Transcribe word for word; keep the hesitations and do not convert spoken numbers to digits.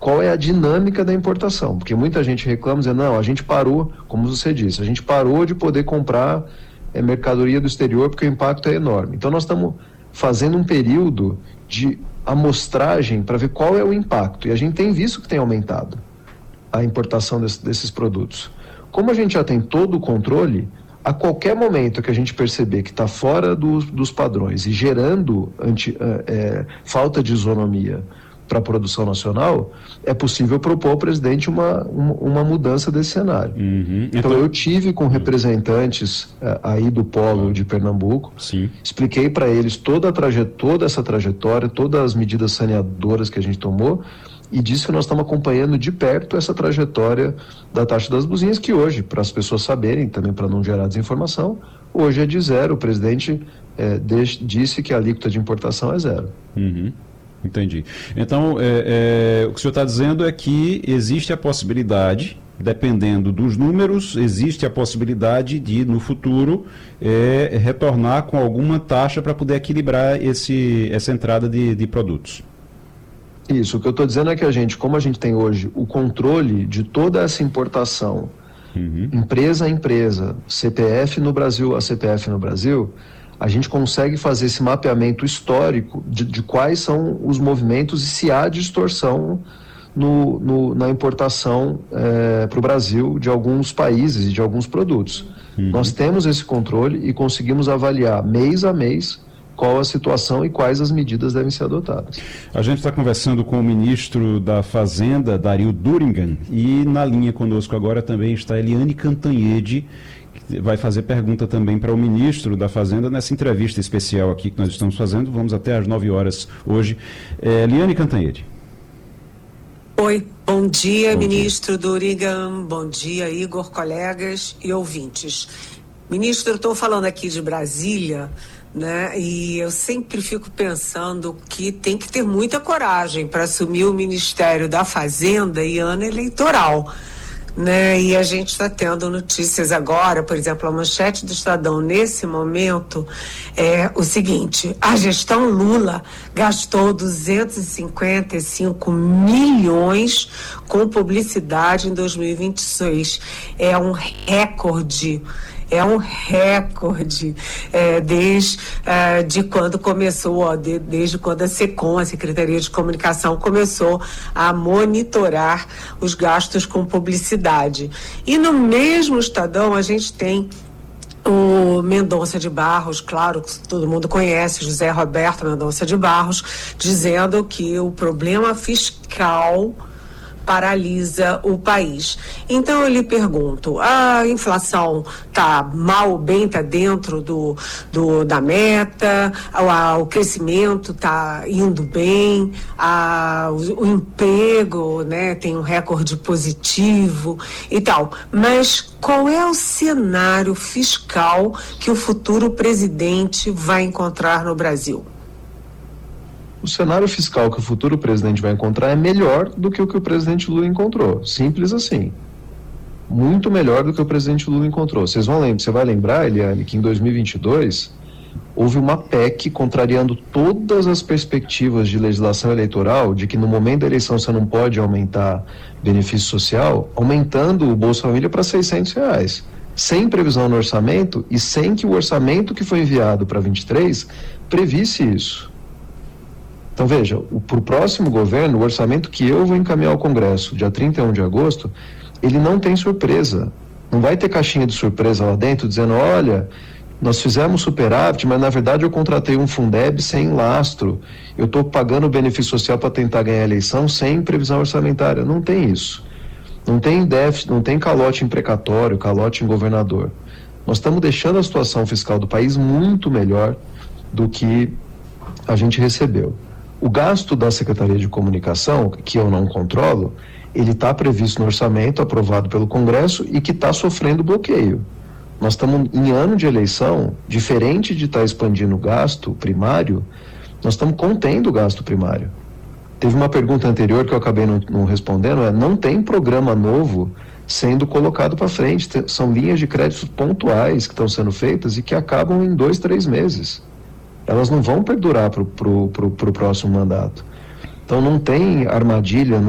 qual é a dinâmica da importação, porque muita gente reclama dizendo, não, a gente parou, como você disse, a gente parou de poder comprar é, mercadoria do exterior porque o impacto é enorme. Então nós estamos fazendo um período de amostragem para ver qual é o impacto, e a gente tem visto que tem aumentado a importação desse, desses produtos. Como a gente já tem todo o controle, a qualquer momento que a gente perceber que está fora do, dos padrões e gerando anti, é, falta de isonomia para a produção nacional, é possível propor ao presidente uma, uma, uma mudança desse cenário. Uhum. Então, Então eu tive com representantes uh, aí do Polo de Pernambuco, sim, expliquei para eles toda, a traje, toda essa trajetória, todas as medidas saneadoras que a gente tomou, e disse que nós estamos acompanhando de perto essa trajetória da taxa das buzinhas, que hoje, para as pessoas saberem, também para não gerar desinformação, hoje é de zero. O presidente eh, de, disse que a alíquota de importação é zero. Uhum. Entendi. Então, é, é, o que o senhor está dizendo é que existe a possibilidade, dependendo dos números, existe a possibilidade de, no futuro, é, retornar com alguma taxa para poder equilibrar esse, essa entrada de, de produtos. Isso, o que eu estou dizendo é que a gente, como a gente tem hoje o controle de toda essa importação, uhum. empresa a empresa, C P F no Brasil a C P F no Brasil, a gente consegue fazer esse mapeamento histórico de, de quais são os movimentos e se há distorção no, no, na importação é, para o Brasil de alguns países e de alguns produtos. Uhum. Nós temos esse controle e conseguimos avaliar mês a mês qual a situação e quais as medidas devem ser adotadas. A gente está conversando com o ministro da Fazenda, Dario Durigan, e na linha conosco agora também está Eliane Cantanhede, que vai fazer pergunta também para o ministro da Fazenda nessa entrevista especial aqui que nós estamos fazendo. Vamos até às nove horas hoje. É, Eliane Cantanhede. Oi, bom dia, bom ministro dia. Durigan, bom dia, Igor, colegas e ouvintes. Ministro, eu estou falando aqui de Brasília, né? E eu sempre fico pensando que tem que ter muita coragem para assumir o Ministério da Fazenda em ano eleitoral, né? E a gente está tendo notícias agora, por exemplo, a manchete do Estadão nesse momento é o seguinte: a gestão Lula gastou duzentos e cinquenta e cinco milhões com publicidade em dois mil e vinte e seis. É um recorde. É um recorde é, desde é, de quando começou, ó, de, desde quando a SECOM, a Secretaria de Comunicação, começou a monitorar os gastos com publicidade. E no mesmo Estadão a gente tem o Mendonça de Barros, claro que todo mundo conhece, José Roberto Mendonça de Barros, dizendo que o problema fiscal paralisa o país. Então eu lhe pergunto, a inflação está mal ou bem, está dentro do, do, da meta, a, o crescimento está indo bem, a, o, o emprego, né, tem um recorde positivo e tal, mas qual é o cenário fiscal que o futuro presidente vai encontrar no Brasil? O cenário fiscal que o futuro presidente vai encontrar é melhor do que o que o presidente Lula encontrou. Simples assim. Muito melhor do que o presidente Lula encontrou. Vocês vão lembrar, você vai lembrar, Eliane, que em dois mil e vinte e dois houve uma P E C contrariando todas as perspectivas de legislação eleitoral, de que no momento da eleição você não pode aumentar benefício social, aumentando o Bolsa Família para seiscentos reais. Sem previsão no orçamento e sem que o orçamento que foi enviado para vinte e três previsse isso. Então veja, para o próximo governo, o orçamento que eu vou encaminhar ao Congresso, dia trinta e um de agosto, ele não tem surpresa. Não vai ter caixinha de surpresa lá dentro dizendo, olha, nós fizemos superávit, mas na verdade eu contratei um Fundeb sem lastro. Eu estou pagando o benefício social para tentar ganhar a eleição sem previsão orçamentária. Não tem isso. Não tem déficit, não tem calote em precatório, calote em governador. Nós estamos deixando a situação fiscal do país muito melhor do que a gente recebeu. O gasto da Secretaria de Comunicação, que eu não controlo, ele está previsto no orçamento aprovado pelo Congresso e que está sofrendo bloqueio. Nós estamos em ano de eleição, diferente de estar tá expandindo o gasto primário, nós estamos contendo o gasto primário. Teve uma pergunta anterior que eu acabei não, não respondendo, é, não tem programa novo sendo colocado para frente, tem, são linhas de créditos pontuais que estão sendo feitas e que acabam em dois, três meses. Elas não vão perdurar para o pro, pro, pro próximo mandato. Então não tem armadilha,